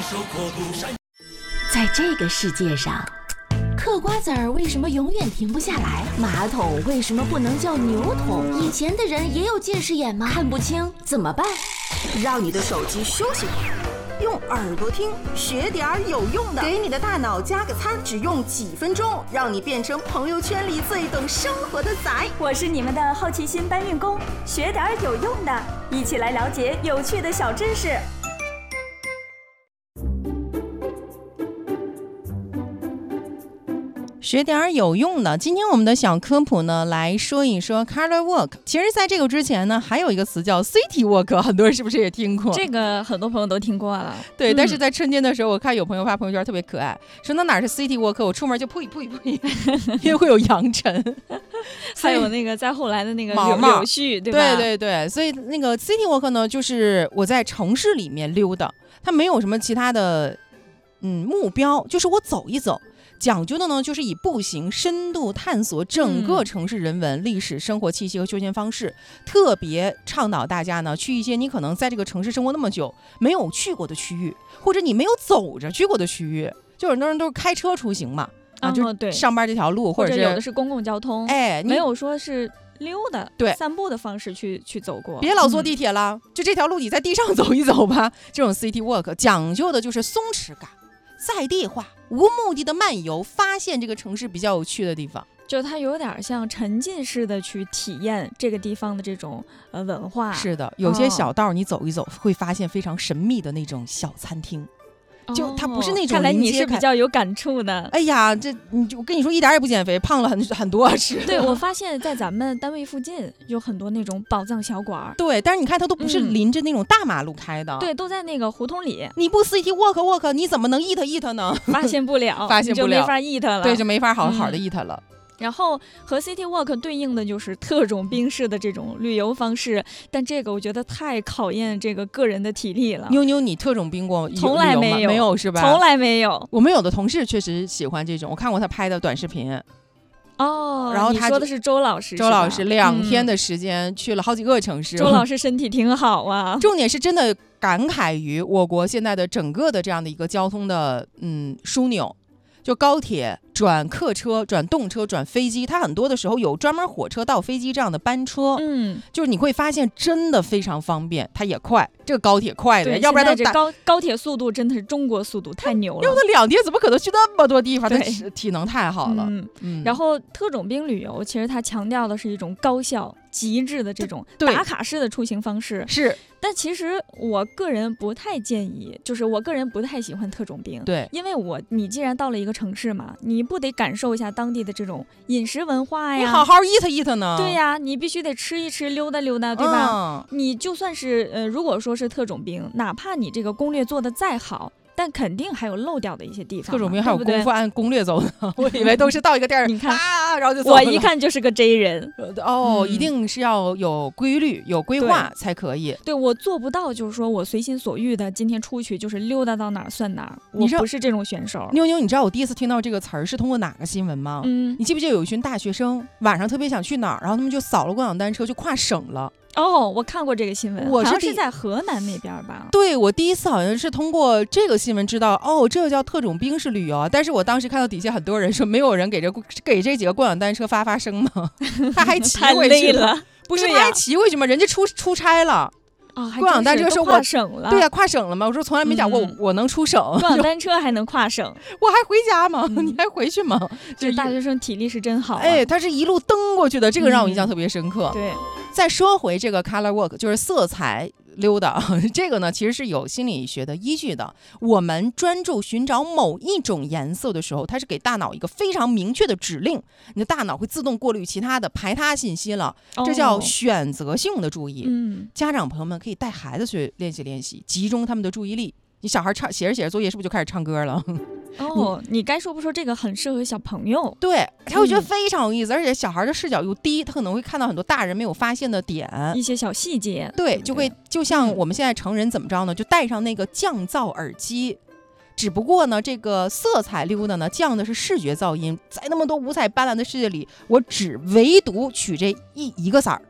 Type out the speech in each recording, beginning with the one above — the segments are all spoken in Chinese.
在这个世界上，嗑瓜子儿为什么永远停不下来？马桶为什么不能叫牛桶？以前的人也有近视眼吗？看不清怎么办？ 让你的手机休息会儿，用耳朵听，学点有用的，给你的大脑加个餐，只用几分钟，让你变成朋友圈里最懂生活的仔。 我是你们的好奇心搬运工，学点有用的，一起来了解有趣的小知识。 学点有用的，今天我们的小科普呢，来说一说 color walk。其实在这个之前呢，还有一个词叫 city walk， 很多人是不是也听过？ 这个很多朋友都听过了。 对，但是在春天的时候，我看有朋友发朋友圈特别可爱，说那哪是 city walk， 我出门就呸，因为会有扬尘， 还有那个再后来的那个柳絮，对吧？对，所以那个 city walk 呢，就是我在城市里面溜达，它没有什么其他的目标，就是我走一走。讲究的呢，就是以步行深度探索整个城市人文、历史、生活气息和休闲方式，特别倡导大家呢去一些你可能在这个城市生活那么久没有去过的区域，或者你没有走着去过的区域。就很多人都是开车出行嘛，就上班这条路， 或者有的是公共交通，没有说是溜达散步的方式去走过。 别老坐地铁了，就这条路你在地上走一走吧。这种 city walk 讲究的就是松弛感、在地化、无目的的漫游，发现这个城市比较有趣的地方， 就它有点像沉浸式的去体验这个地方的这种文化。 是的，有些小道你走一走，会发现非常神秘的那种小餐厅。就它不是那种， 看来你是比较有感触的。 哎呀，我跟你说一点也不减肥，胖了很多是。 对，我发现在咱们单位附近有很多那种宝藏小馆。 对，但是你看它都不是临着那种大马路开的， 对，都在那个胡同里。 你不 city walk 你怎么能 eat 呢？ 发现不了，就没法 eat 了。 对，就没法好的 eat 了。 然后和 City Walk 对应的就是特种兵式的这种旅游方式，但这个我觉得太考验这个个人的体力了。 妞妞，你特种兵过？ 从来没有， 没有是吧？ 从来没有。 我们有的同事确实喜欢这种，我看过他拍的短视频。 然后你说的是周老师 2天的时间去了好几个城市。 周老师身体挺好啊。 重点是真的感慨于我国现在的整个的这样的一个交通的枢纽。就高铁转客车转动车转飞机，它很多的时候有专门火车到飞机这样的班车，就是你会发现真的非常方便，它也快，这个高铁快的，要不然都高铁速度真的是中国速度，太牛了。 要不2天怎么可能去那么多地方？它体能太好了。 然后特种兵旅游其实它强调的是一种高效极致的这种打卡式的出行方式， 是。 但其实我个人不太建议，就是我个人不太喜欢特种兵， 对， 因为你既然到了一个城市嘛，你不得感受一下当地的这种饮食文化呀？ 你好好 eat 呢？ 对呀，你必须得吃一吃，溜达溜达，对吧？你就算是如果说是特种兵，哪怕你这个攻略做得再好，但肯定还有漏掉的一些地方。 特种兵还有功夫按攻略走的，我以为都是到一个地儿， 你看然后就走了。 我一看就是个 J 人。 一定是要有规律、有规划才可以。 对，我做不到，就是说我随心所欲的，今天出去就是溜达到哪儿算哪儿。我不是这种选手。 妞妞，你知道我第一次听到这个词儿是通过哪个新闻吗？你记不记得有一群大学生晚上特别想去哪儿，然后他们就扫了共享单车就跨省了。 我看过这个新闻，好像是在河南那边吧？ 对，我第一次好像是通过这个新闻知道，这个叫特种兵式旅游啊。但是我当时看到底下很多人说，没有人给这几个共享单车发声吗？他还骑回去了， 不是他还骑回去吗？人家出差了。共享单车是跨省了， 对呀，跨省了吗？我说从来没讲过我能出省， 共享单车还能跨省， 我还回家吗？你还回去吗？ 这大学生体力是真好。 他是一路蹬过去的，这个让我印象特别深刻。 对， 再说回这个 color walk， 就是色彩溜达，这个呢其实是有心理学的依据的。我们专注寻找某一种颜色的时候，它是给大脑一个非常明确的指令，你的大脑会自动过滤其他的排他信息了，这叫选择性的注意。家长朋友们可以带孩子去练习，集中他们的注意力。你小孩写着作业是不是就开始唱歌了？ 你该说不说，这个很适合小朋友。 对，他会觉得非常有意思，而且小孩的视角又低，他可能会看到很多大人没有发现的点， 一些小细节。 对，就像我们现在成人怎么着呢？就戴上那个降噪耳机，只不过呢，这个色彩溜达呢，降的是视觉噪音。在那么多五彩斑斓的世界里，我只唯独取这一个色儿。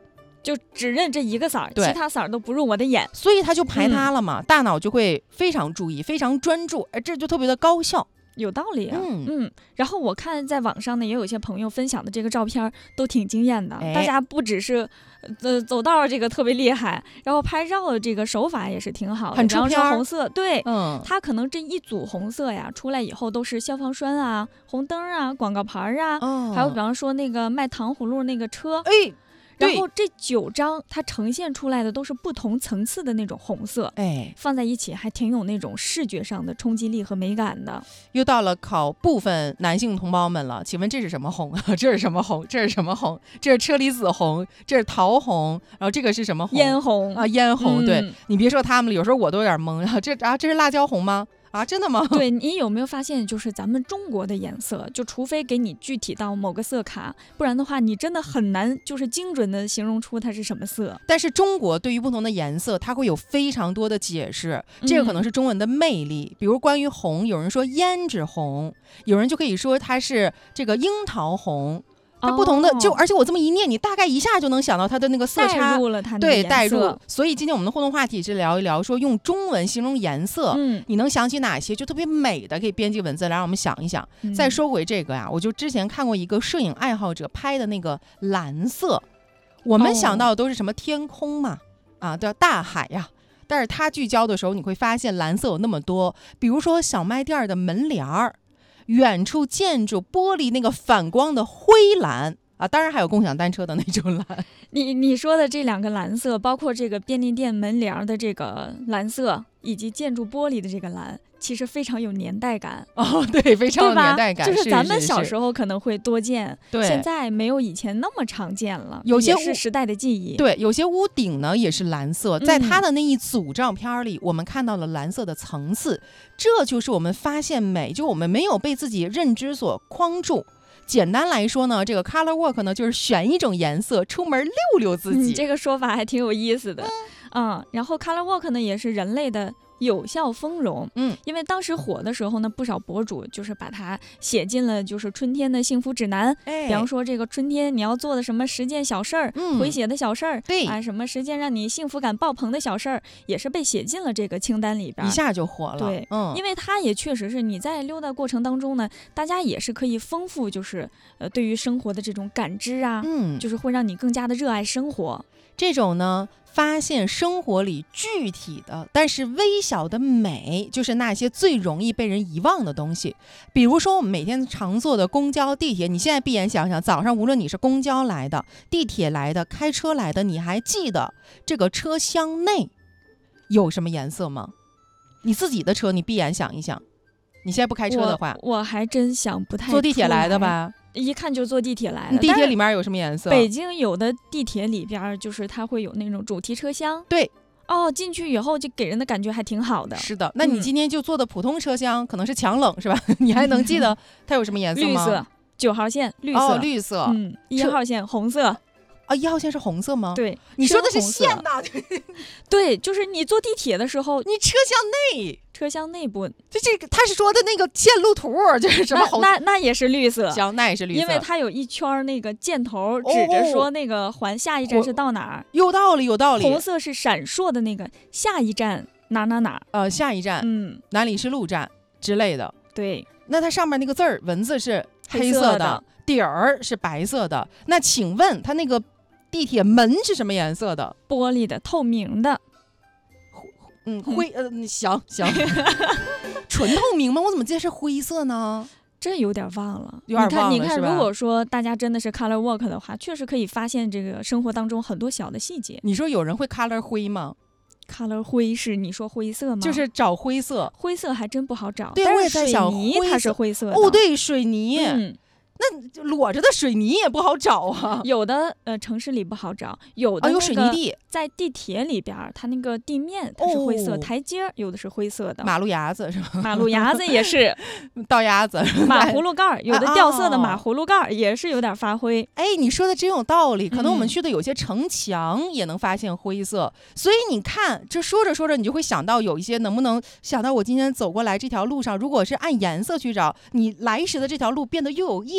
就只认这一个色儿， 对其他色儿都不入我的眼。 所以它就排他了嘛，大脑就会非常注意，非常专注，哎，这就特别的高效。 有道理啊，然后我看在网上呢，也有一些朋友分享的这个照片都挺惊艳的，大家不只是走道这个特别厉害，然后拍照的这个手法也是挺好的， 很出片。 红色，对， 它可能这一组红色呀出来以后都是消防栓啊、红灯啊、广告牌啊，还有比方说那个卖糖葫芦那个车， 哎。 然后这9张它呈现出来的都是不同层次的那种红色， 哎， 放在一起还挺有那种视觉上的冲击力和美感的。 又到了考部分男性同胞们了，请问这是什么红？这是什么红？这是什么红？这是车厘子红，这是桃红，然后这个是什么红？ 嫣红啊，嫣红。对，你别说他们了，有时候我都有点懵啊。这是辣椒红吗？啊，真的吗？ 对，你有没有发现，就是咱们中国的颜色，就除非给你具体到某个色卡，不然的话，你真的很难就是精准的形容出它是什么色。 但是中国对于不同的颜色，它会有非常多的解释，这个可能是中文的魅力。比如关于红，有人说胭脂红，有人就可以说它是这个樱桃红。它不同的而且我这么一念，你大概一下就能想到它的那个色差， 带入了它对，带入。所以今天我们的互动话题是聊一聊，说用中文形容颜色，你能想起哪些就特别美的，可以编辑文字来让我们想一想。再说回这个呀，我就之前看过一个摄影爱好者拍的那个蓝色，我们想到的都是什么天空嘛，对，大海呀。但是它聚焦的时候，你会发现蓝色有那么多，比如说小卖店的门帘儿。远处建筑玻璃那个反光的灰蓝啊，当然还有共享单车的那种蓝。 你说的这2个蓝色，包括这个便利店门帘的这个蓝色，以及建筑玻璃的这个蓝，其实非常有年代感。 对，非常有年代感， 就是咱们小时候可能会多见， 对， 现在没有以前那么常见了， 有些是时代的记忆。 对，有些屋顶呢也是蓝色，在它的那一组照片里，我们看到了蓝色的层次，这就是我们发现美，就我们没有被自己认知所框住。简单来说呢，这个 color work 呢，就是选一种颜色出门溜溜自己。 这个说法还挺有意思的。然后 color work 呢，也是人类的有效丰容。因为当时火的时候呢，不少博主就是把它写进了就是春天的幸福指南。比方说这个春天你要做的什么10件小事儿，回血的小事儿， 对什么10件让你幸福感爆棚的小事儿，也是被写进了这个清单里边， 一下就火了。 对，因为它也确实是你在溜达过程当中呢，大家也是可以丰富，就是对于生活的这种感知啊，就是会让你更加的热爱生活。 这种呢，发现生活里具体的但是微小的美，就是那些最容易被人遗忘的东西。比如说我们每天常坐的公交、地铁，你现在闭眼想想，早上无论你是公交来的、地铁来的、开车来的，你还记得这个车厢内有什么颜色吗？你自己的车，你闭眼想一想，你现在不开车的话， 我还真想不太。 坐地铁来的吧？ 一看就坐地铁来的。 你地铁里面有什么颜色？ 北京有的地铁里边就是它会有那种主题车厢。 对， 进去以后就给人的感觉还挺好的。 是的，那你今天就坐的普通车厢，可能是强冷是吧？你还能记得它有什么颜色吗？ 绿色，9号线绿色。 绿色。 1号线红色。 1号线是红色吗？ 对， 你说的是线呐。 对，就是你坐地铁的时候， 你车厢内部，这个他是说的那个线路图，就是什么红那也是绿色。 行，那也是绿色， 因为它有一圈那个箭头指着说那个环下一站是到哪儿。 有道理，有道理。 红色是闪烁的那个下一站哪， 下一站哪里是路站之类的。 对， 那它上面那个字儿文字是黑色的，底儿是白色的。那请问它那个地铁门是什么颜色的？ 玻璃的，透明的。 灰行纯透明吗？我怎么记得是灰色呢？ 这有点忘了， 有点忘了。 你看，如果说大家真的是 color work 的话，确实可以发现这个生活当中很多小的细节。 你说有人会 color 灰吗 ？color 灰是你说灰色吗？ 就是找灰色， 灰色还真不好找。 对，我也在想， 水泥它是灰色的。 对，水泥。那裸着的水泥也不好找啊， 有的城市里不好找，有的有水泥地， 在地铁里边，它那个地面它是灰色，台阶有的是灰色的， 马路牙子是吧？ 马路牙子也是， 道牙子， 马葫芦盖有的掉色的马葫芦盖也是有点发灰。 你说的真有道理，可能我们去的有些城墙也能发现灰色，所以你看，这说着说着，你就会想到有一些，能不能想到我今天走过来这条路上，如果是按颜色去找，你来时的这条路变得又有意思。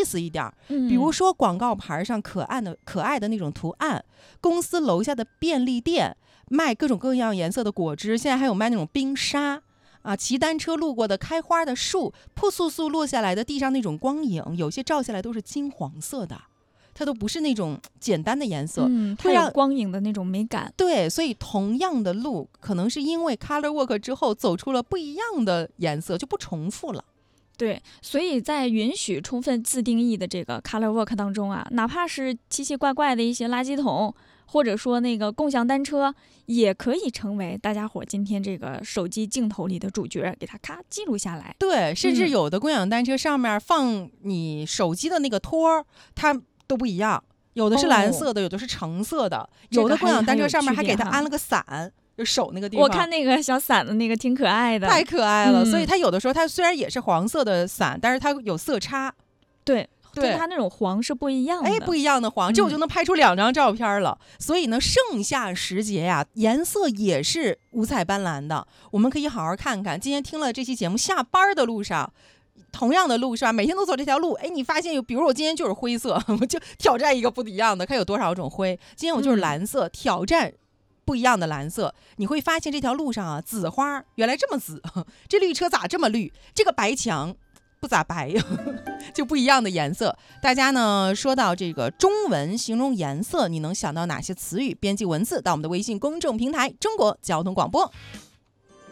思一点，比如说广告牌上可爱的那种图案，公司楼下的便利店卖各种各样颜色的果汁，现在还有卖那种冰沙啊，骑单车路过的开花的树，扑簌簌落下来的地上那种光影，有些照下来都是金黄色的，它都不是那种简单的颜色， 它有光影的那种美感。 对，所以同样的路，可能是因为 ColorWork 之后走出了不一样的颜色，就不重复了。 对，所以在允许充分自定义的这个 ColorWork 当中啊，哪怕是奇奇怪怪的一些垃圾桶，或者说那个共享单车，也可以成为大家伙今天这个手机镜头里的主角，给它咔记录下来。 对，甚至有的共享单车上面放你手机的那个托，它都不一样，有的是蓝色的，有的是橙色的，有的共享单车上面还给它安了个伞。就手那个地方， 我看那个小伞的那个挺可爱的， 太可爱了。所以它有的时候它虽然也是黄色的伞，但是它有色差， 对，跟它那种黄是不一样的。 不一样的黄，这我就能拍出2张照片了。所以呢，盛夏时节呀，颜色也是五彩斑斓的。我们可以好好看看。今天听了这期节目，下班的路上。同样的路是吧？每天都走这条路，你发现比如我今天就是灰色，我就挑战一个不一样的，看有多少种灰。今天我就是蓝色，挑战不一样的蓝色，你会发现这条路上啊，紫花原来这么紫，这绿车咋这么绿？这个白墙不咋白呀，就不一样的颜色。大家呢说到这个中文形容颜色，你能想到哪些词语？编辑文字到我们的微信公众平台中国交通广播。